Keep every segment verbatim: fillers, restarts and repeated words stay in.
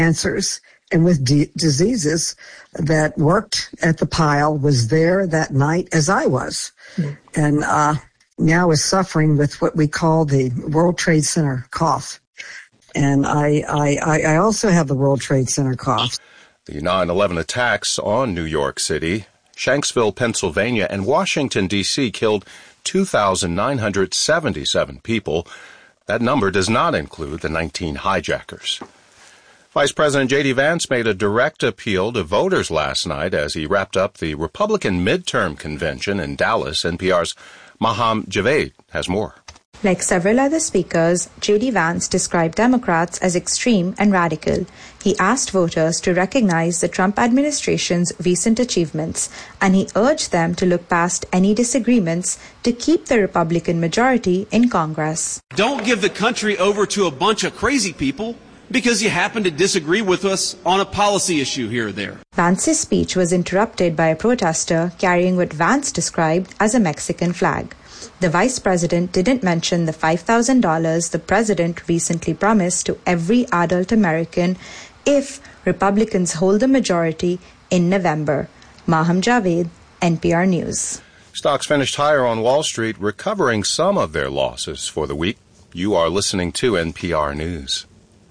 cancers and with d- diseases that worked at the pile, was there that night as I was. Mm. And uh, now is suffering with what we call the World Trade Center cough. And I, I, I also have the World Trade Center cough. The nine eleven attacks on New York City, Shanksville, Pennsylvania, and Washington, D C killed two thousand nine hundred seventy-seven people. That number does not include the nineteen hijackers. Vice President J D. Vance made a direct appeal to voters last night as he wrapped up the Republican midterm convention in Dallas. N P R's Maham Javed has more. Like several other speakers, J D. Vance described Democrats as extreme and radical. He asked voters to recognize the Trump administration's recent achievements, and he urged them to look past any disagreements to keep the Republican majority in Congress. Don't give the country over to a bunch of crazy people because you happen to disagree with us on a policy issue here or there. Vance's speech was interrupted by a protester carrying what Vance described as a Mexican flag. The vice president didn't mention the five thousand dollars the president recently promised to every adult American if Republicans hold the majority in November. Maham Javed, N P R News. Stocks finished higher on Wall Street, recovering some of their losses for the week. You are listening to N P R News.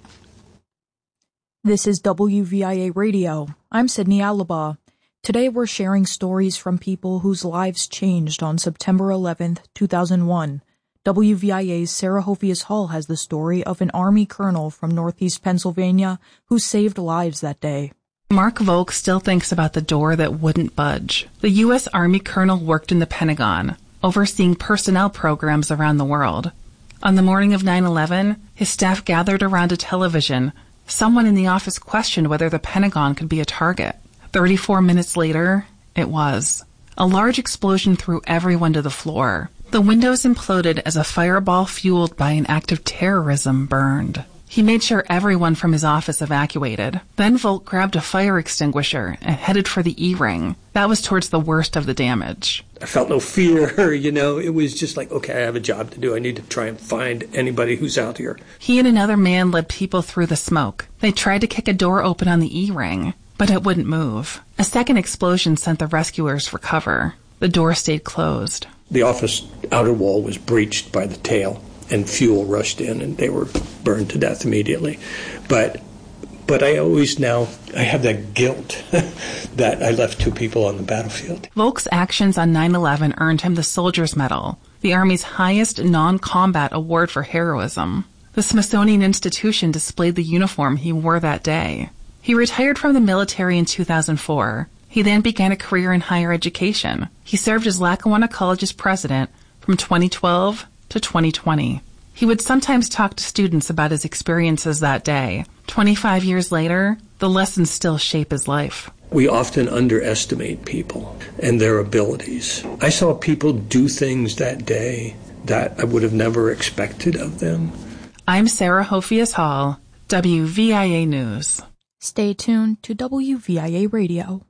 This is W V I A Radio. I'm Sydney Alaba. Today we're sharing stories from people whose lives changed on September eleventh, two thousand one. W V I A's Sarah Hofias Hall has the story of an Army colonel from Northeast Pennsylvania who saved lives that day. Mark Volk still thinks about the door that wouldn't budge. The U S Army colonel worked in the Pentagon, overseeing personnel programs around the world. On the morning of nine eleven, his staff gathered around a television. Someone in the office questioned whether the Pentagon could be a target. Thirty-four minutes later, it was. A large explosion threw everyone to the floor. The windows imploded as a fireball fueled by an act of terrorism burned. He made sure everyone from his office evacuated. Then Volk grabbed a fire extinguisher and headed for the E-ring. That was towards the worst of the damage. I felt no fear, you know. It was just like, okay, I have a job to do. I need to try and find anybody who's out here. He and another man led people through the smoke. They tried to kick a door open on the E-ring, but it wouldn't move. A second explosion sent the rescuers for cover. The door stayed closed. The office outer wall was breached by the tail, and fuel rushed in, and they were burned to death immediately. But but I always now, I have that guilt that I left two people on the battlefield. Volk's actions on nine eleven earned him the Soldier's Medal, the Army's highest non-combat award for heroism. The Smithsonian Institution displayed the uniform he wore that day. He retired from the military in two thousand four. He then began a career in higher education. He served as Lackawanna College's president from twenty twelve to twenty twenty. He would sometimes talk to students about his experiences that day. twenty-five years later, the lessons still shape his life. We often underestimate people and their abilities. I saw people do things that day that I would have never expected of them. I'm Sarah Hofias Hall, W V I A News. Stay tuned to W V I A Radio.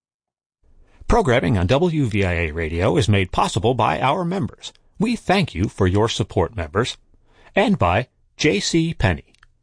Programming on W V I A Radio is made possible by our members. We thank you for your support, members. And by J C. Penney.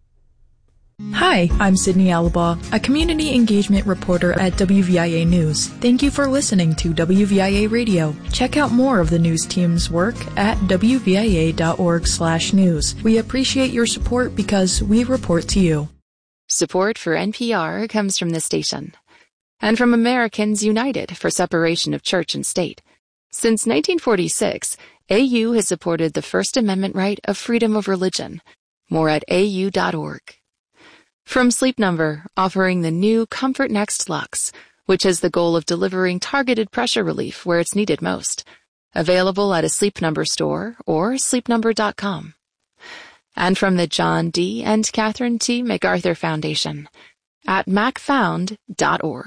Hi, I'm Sydney Alaba, a community engagement reporter at W V I A News. Thank you for listening to W V I A Radio. Check out more of the news team's work at W V I A dot org slash news. We appreciate your support because we report to you. Support for N P R comes from this station and from Americans United for Separation of Church and State. Since nineteen forty-six, A U has supported the First Amendment right of freedom of religion. More at A U dot org. From Sleep Number, offering the new Comfort Next Luxe, which has the goal of delivering targeted pressure relief where it's needed most. Available at a Sleep Number store or sleep number dot com. And from the John D. and Catherine T. MacArthur Foundation at mac found dot org.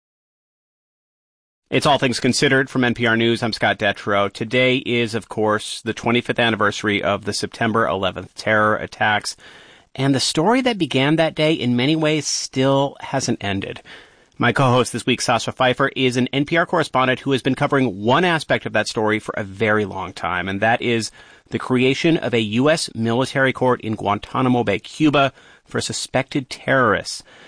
It's All Things Considered from N P R News. I'm Scott Detrow. Today is, of course, the twenty-fifth anniversary of the September eleventh terror attacks. And the story that began that day in many ways still hasn't ended. My co-host this week, Sasha Pfeiffer, is an N P R correspondent who has been covering one aspect of that story for a very long time, and that is the creation of a U S military court in Guantanamo Bay, Cuba, for suspected terrorists.